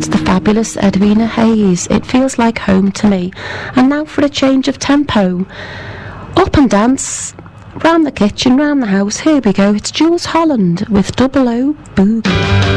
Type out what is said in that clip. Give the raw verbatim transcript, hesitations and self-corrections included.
That's the fabulous Edwina Hayes. It feels like home to me. And now for a change of tempo. Up and dance, round the kitchen, round the house. Here we go. It's Jules Holland with Double O Boogie.